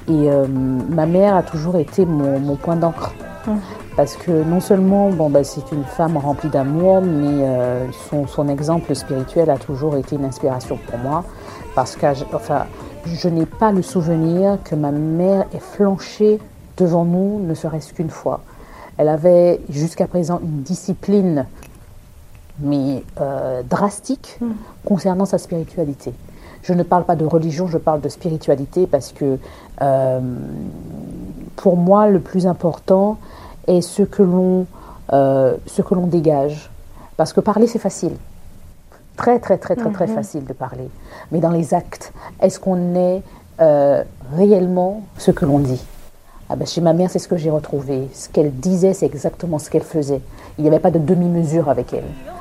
Et ma mère a toujours été mon point d'encre. Parce que non seulement c'est une femme remplie d'amour, mais son exemple spirituel a toujours été une inspiration pour moi. Parce que je n'ai pas le souvenir que ma mère ait flanché devant nous, ne serait-ce qu'une fois. Elle avait jusqu'à présent une discipline, mais drastique, concernant sa spiritualité. Je ne parle pas de religion, je parle de spiritualité parce que pour moi, le plus important est ce que l'on dégage. Parce que parler, c'est facile. Très, très, très, très, très facile de parler. Mais dans les actes, est-ce qu'on est réellement ce que l'on dit ? Chez ma mère, c'est ce que j'ai retrouvé. Ce qu'elle disait, c'est exactement ce qu'elle faisait. Il n'y avait pas de demi-mesure avec elle.